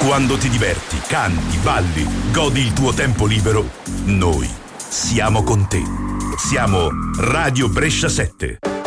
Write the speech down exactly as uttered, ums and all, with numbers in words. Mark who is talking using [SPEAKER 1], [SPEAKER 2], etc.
[SPEAKER 1] Quando ti diverti, canti, balli, godi il tuo tempo libero, noi siamo con te. Siamo Radio Brescia sette.